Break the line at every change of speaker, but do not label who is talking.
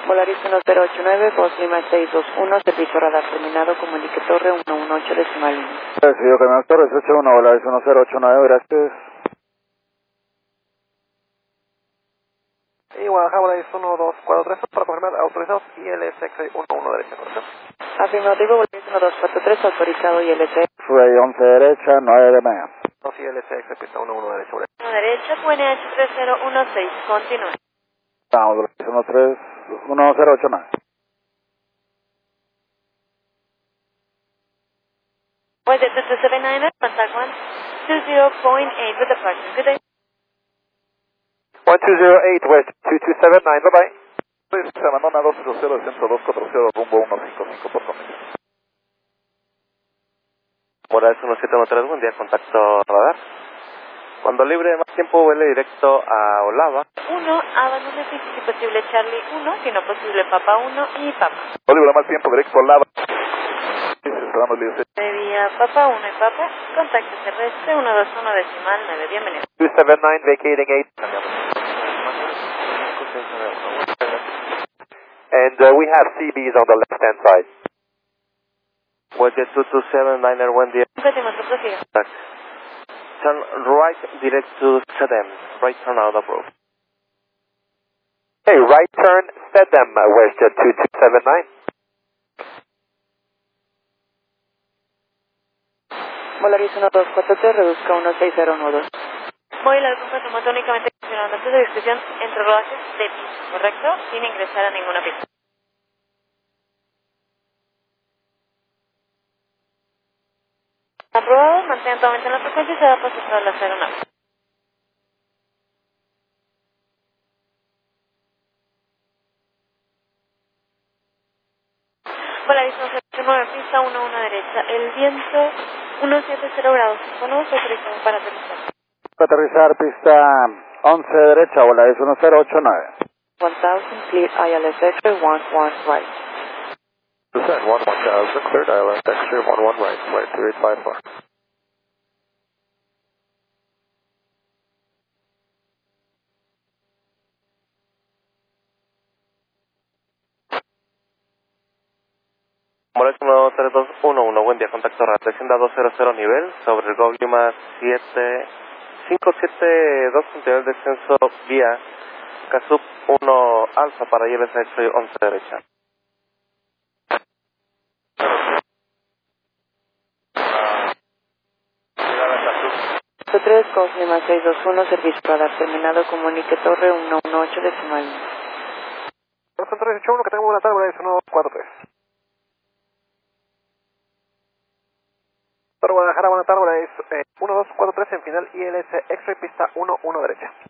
Polaris 1089, Voz Lima 621, servicio radar terminado, comunique torre 118 decimal 1.
Recibido Camino Torres 81, Polaris 1089, gracias.
Y Guadalajara, Polaris 1243, para confirmar autorizados ILSX 11 derecha, ¿correcto?
Afirmativo, Polaris 1243, autorizado ILS.
Fray 11 derecha, 9 de media.
2 ILSX, pista 11 derecha,
1 derecha, QNH 3016, continúe.
Estamos, Polaris 1089.
Pues de 2279, contact 120.8 with departure. Good day.
1208 West 2279, bye bye. Se abandona 200, centro 240, rumbo 155 por conmigo. Polaris 1713, buen día, contacto radar. Cuando libre más tiempo, vuele directo a Olava.
1, abandone si posible Charlie 1, si no posible Papa 1 y Papa.
Cuando libre más tiempo, directo a Olava. Esperamos libre.
Previa Papa 1 y Papa, contacto terrestre 121 decimal 9, bienvenido.
279, vacating 8. And we have CBs on the left hand side. Wedge 2279, buen día.
Repetimos, prosiga.
Turn right direct to Sedem. Right turn out approved. Hey, right turn Sedem, WestJet 2279.
Polaris 1243, reduzca 16012. Móvil al completo moto únicamente funcionando antes de discusión entre rodajes de pista, ¿correcto? Sin ingresar a ninguna pista. Aprobado, mantenga totalmente en la frecuencia y se va a pasar a la 09. Polaris 109, pista 11 derecha, el viento 170 grados, con uso autorizado para aterrizar.
Para aterrizar, pista 11 derecha, Polaris 1089.
1000, clear ILS extra 11 right.
Descend 1000, cleared ILS extra 11 right, flight 2854. Polaris 13211, buen día, contacto radar, descienda 200 nivel, sobre el Go Lima 7572, nivel de descenso vía Casup 1 alfa para ILSX 11 derecha.
3, Cosme 621, servicio radar terminado, comunique torre 118 decimal 1.
381, que tengo buena tarde, es 143. Para Guadalajara, buena tarde, es 1243 en final ILS X-Ray, pista 11 derecha.